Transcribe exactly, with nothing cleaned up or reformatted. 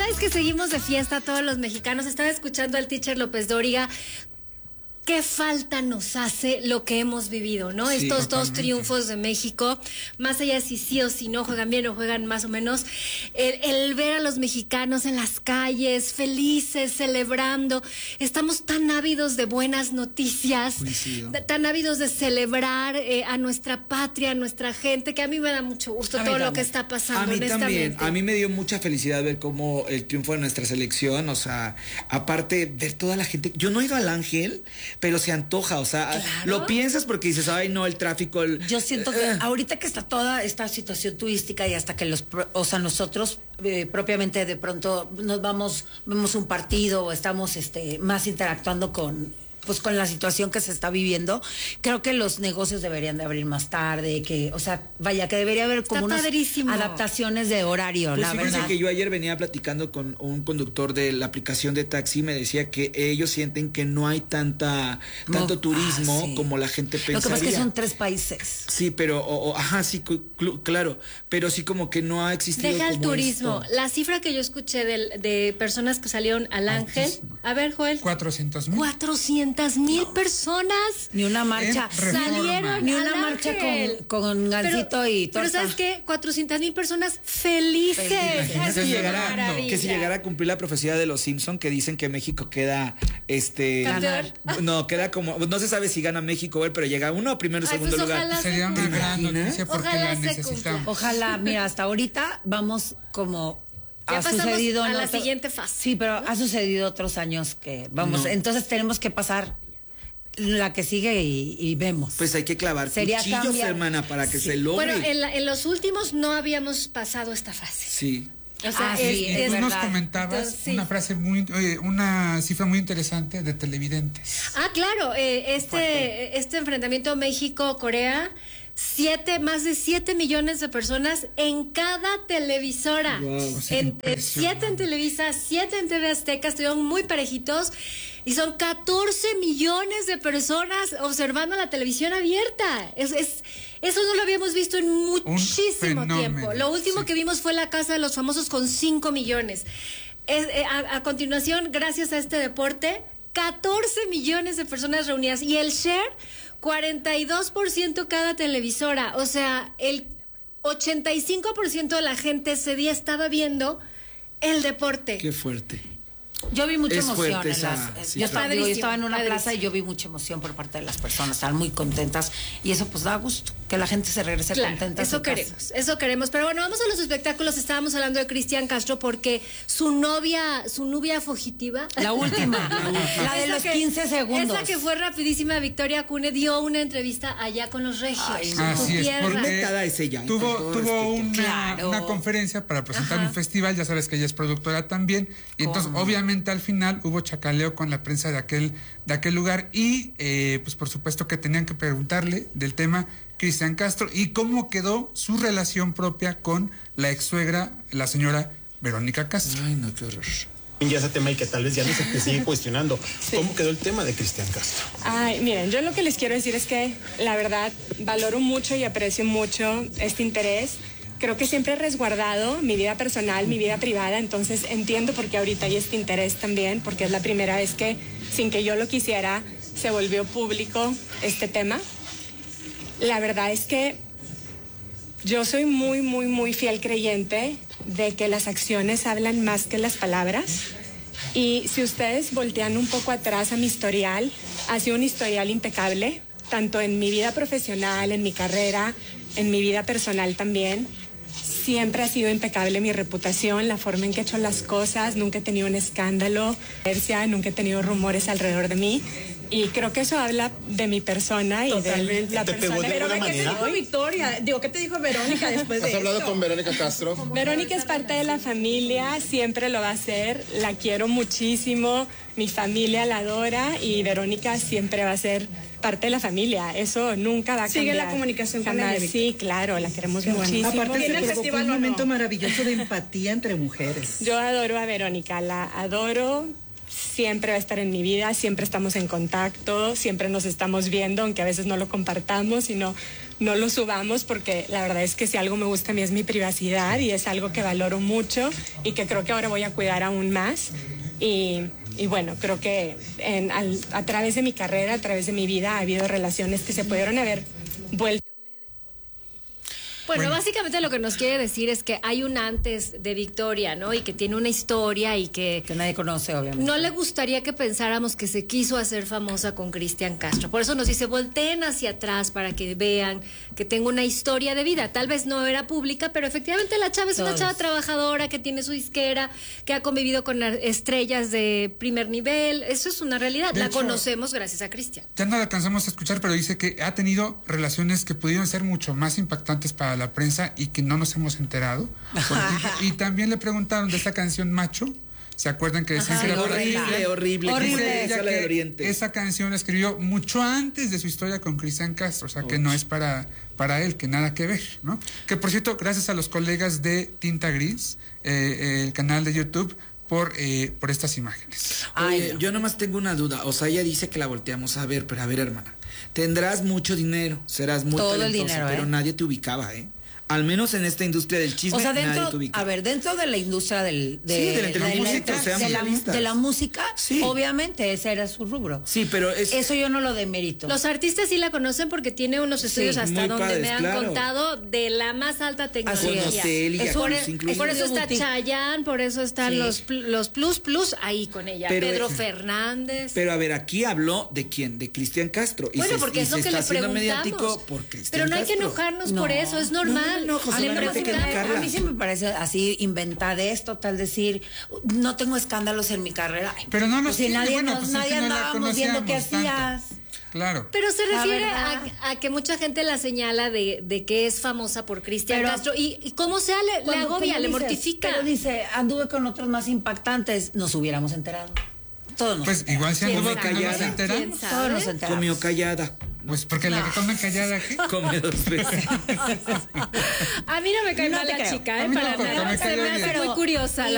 es que seguimos de fiesta todos los mexicanos. Estaba escuchando al teacher López Dóriga. ¿Qué falta nos hace lo que hemos vivido, no? Sí, estos totalmente. Dos triunfos de México, más allá de si sí o si no, juegan bien o juegan más o menos, el, el ver a los mexicanos en las calles, felices, celebrando. Estamos tan ávidos de buenas noticias, de, tan ávidos de celebrar eh, a nuestra patria, a nuestra gente, que a mí me da mucho gusto a todo lo que está pasando, a mí honestamente. También, a mí me dio mucha felicidad ver cómo el triunfo de nuestra selección, o sea, aparte, ver toda la gente. Yo no he ido al Ángel, pero se antoja, o sea, claro. Lo piensas porque dices, ay, no, el tráfico. El... Yo siento que ahorita que está toda esta situación turística y hasta que los, o sea, nosotros eh, propiamente de pronto nos vamos, vemos un partido o estamos este, más interactuando con... pues con la situación que se está viviendo, creo que los negocios deberían de abrir más tarde, que, o sea, vaya, que debería haber como está unas padrísimo. Adaptaciones de horario, pues la fíjense verdad. que yo ayer venía platicando con un conductor de la aplicación de taxi, me decía que ellos sienten que no hay tanta tanto no, turismo ah, sí. como la gente pensaría. Lo que pasa es que son tres países. Sí, pero, o, o, ajá, sí, cl- claro, pero sí como que no ha existido. Deja como el turismo. Esto. La cifra que yo escuché de, de personas que salieron al Ángel, a ver, Joel. cuatrocientos mil. cuatrocientas mil no. personas. Ni una marcha. Salieron Ni una al marcha Ángel. con, con gansito y torta. Pero ¿sabes qué? cuatrocientas mil personas felices. Felices. Que, llegara, que si llegara a cumplir la profecía de los Simpson, que dicen que México queda, este... Campeón. No, queda como... No se sabe si gana México, pero llega uno o primero o segundo pues lugar. Sería una gran noticia porque ojalá la necesitamos. Ojalá, mira, hasta ahorita vamos como... Ya ha pasamos sucedido a la otro, siguiente fase. Sí, pero ha sucedido otros años que vamos, no. Entonces tenemos que pasar la que sigue y, y vemos. Pues hay que clavar Sería cuchillos, cambiar. hermana, para que sí. se logre. Bueno, en, la, en los últimos no habíamos pasado esta fase. Sí. O sea, ah, es, sí, es Tú nos verdad. comentabas Entonces, sí. una frase muy, eh, una cifra muy interesante de televidentes. Ah, claro, eh, este, este enfrentamiento México-Corea, siete, más de siete millones de personas en cada televisora. Wow. O sea, en, eh, siete en Televisa, siete en T V Azteca, estuvieron muy parejitos. Y son catorce millones de personas observando la televisión abierta. Es, es, eso no lo habíamos visto en muchísimo tiempo. Lo último sí. que vimos fue La Casa de los Famosos con cinco millones. Es, eh, a, a continuación, gracias a este deporte, catorce millones de personas reunidas. Y el share, cuarenta y dos por ciento cada televisora. O sea, el ochenta y cinco por ciento de la gente ese día estaba viendo el deporte. Qué fuerte. Yo vi mucha es emoción en esa, las, sí, yo, estaba, digo, yo estaba en una padrísimo. plaza y yo vi mucha emoción por parte de las personas, estaban muy contentas y eso pues da gusto, que la gente se regrese claro, contenta. Eso queremos, casa. eso queremos. Pero bueno, vamos a los espectáculos. Estábamos hablando de Cristian Castro porque su novia, su novia fugitiva, la última, la, la de los que, quince segundos. Esa que fue rapidísima, Victoria Cune, dio una entrevista allá con los regios. Ay, no. Así es, porque es ella, tuvo, tuvo una, claro. una conferencia para presentar Ajá. un festival, ya sabes que ella es productora también, y ¿Cómo? entonces obviamente al final hubo chacaleo con la prensa de aquel, de aquel lugar y eh, pues por supuesto que tenían que preguntarle del tema Cristian Castro y cómo quedó su relación propia con la ex suegra, la señora Verónica Castro. Ay, no, qué horror. Ya ese tema y que tal vez ya no se te sigue cuestionando. Sí. ¿Cómo quedó el tema de Cristian Castro? Ay, miren, yo lo que les quiero decir es que la verdad valoro mucho y aprecio mucho este interés. Creo que siempre he resguardado mi vida personal, mi vida privada, entonces entiendo por qué ahorita hay este interés también, porque es la primera vez que, sin que yo lo quisiera, se volvió público este tema. La verdad es que yo soy muy, muy, muy fiel creyente de que las acciones hablan más que las palabras. Y si ustedes voltean un poco atrás a mi historial, ha sido un historial impecable, tanto en mi vida profesional, en mi carrera, en mi vida personal también. Siempre ha sido impecable mi reputación, la forma en que he hecho las cosas, nunca he tenido un escándalo, nunca he tenido rumores alrededor de mí. Y creo que eso habla de mi persona y Totalmente. de la ¿Te persona. pegó de Pero alguna ¿qué te manera? dijo Victoria? Digo, ¿qué te dijo Verónica después de ¿Has hablado esto? con Verónica Castro? Verónica es parte de la familia, siempre lo va a ser, la quiero muchísimo, mi familia la adora y Verónica siempre va a ser parte de la familia, eso nunca va a cambiar. ¿Sigue la comunicación con Jamás. ella? Sí, claro, la queremos Qué bueno. muchísimo. Aparte Viene se el provocó festival, un ¿o no? momento maravilloso de empatía entre mujeres. Yo adoro a Verónica, la adoro, siempre va a estar en mi vida, siempre estamos en contacto, siempre nos estamos viendo, aunque a veces no lo compartamos, sino no lo subamos, porque la verdad es que si algo me gusta a mí es mi privacidad y es algo que valoro mucho y que creo que ahora voy a cuidar aún más. Y, y bueno, creo que en, al, a través de mi carrera, a través de mi vida, ha habido relaciones que se pudieron haber vuelto. Bueno, Bueno. básicamente lo que nos quiere decir es que hay un antes de Victoria, ¿no? Y que tiene una historia y que Que nadie conoce, obviamente. no le gustaría que pensáramos que se quiso hacer famosa con Cristian Castro. Por eso nos dice, volteen hacia atrás para que vean que tengo una historia de vida. Tal vez no era pública, pero efectivamente la chava es una Todos. chava trabajadora que tiene su disquera, que ha convivido con ar- estrellas de primer nivel. Eso es una realidad. De la hecho, conocemos gracias a Cristian. Ya no la alcanzamos a escuchar, pero dice que ha tenido relaciones que pudieron ser mucho más impactantes para la prensa y que no nos hemos enterado. Por ejemplo, y también le preguntaron de esta canción Macho. ¿Se acuerdan que decían Ajá, que era horrible, verdad. horrible. Horrible. Como Dice ella ella la de que Oriente. esa canción la escribió mucho antes de su historia con Cristian Castro, o sea que no es para, para él, que nada que ver, ¿no? Que por cierto, gracias a los colegas de Tinta Gris, eh, eh, el canal de YouTube, por, eh, por estas imágenes. Ay, Oye, no. yo nomás tengo una duda. O sea, ella dice que la volteamos a ver, pero a ver, hermana. Tendrás mucho dinero, serás muy Todo el talentosa, dinero, pero ¿eh? nadie te ubicaba, ¿eh? Al menos en esta industria del chisme, O sea, nadie dentro, te ubicaba. a ver, dentro de la industria del, de, Sí, de la de la, música, seamos de la- realistas. de la música, Sí. obviamente ese era su rubro. Sí, pero es... Eso yo no lo demerito. Los artistas sí la conocen porque tiene unos estudios Sí, hasta muy donde padres, me han claro. contado de la más alta tecnología. Así es. Hotel y Es jacuzzi un- incluido. Por eso está Boutique. Chayanne, por eso están Sí. los, pl- los plus plus ahí con ella. Pero Pedro es- Fernández. Pero a ver, aquí habló de quién, de Cristian Castro. Y bueno, se, porque y es lo se que está le haciendo preguntamos. mediático por Cristian Pero no hay que Castro. enojarnos No. por eso, es No, normal. no, no, José, A mí, Le me solamente parece, que preguntamos- Carla. a mí sí me parece así inventadez total decir no tengo escándalos en mi carrera. Ay, Pero no los pues si tiene, nadie, bueno, nos, pues es nadie que no la andábamos viendo qué conocíamos tanto. hacías. Claro. Pero se La refiere verdad. a, a que mucha gente la señala de, de que es famosa por Cristian Pero- Castro. Y, y como sea, le, le Cuando- agobia, ¿cómo le dices? mortifica. Pero dice, anduve con otros más impactantes, nos hubiéramos enterado. Todos nos Pues igual se ¿Quién anduvo sabe? que no nos callada? enteramos. ¿Quién sabe? Todos nos enteramos. Comió callada. Pues porque la que come callada, ¿qué? Come dos veces. A mí no me cae No mal te la creo. chica, A ¿eh? mí Para tampoco, nada. me Se cayó me hace bien. muy curiosa. la